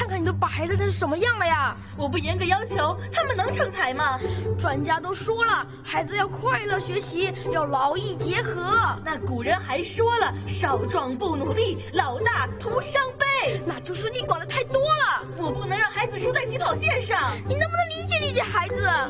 看看你都把孩子成什么样了呀？ 我不严格要求，他们能成才吗？ 专家都说了，孩子要快乐学习，要劳逸结合。 那古人还说了，少壮不努力，老大徒伤悲。 那就是你管的太多了。 我不能让孩子输在起跑线上。 你能不能理解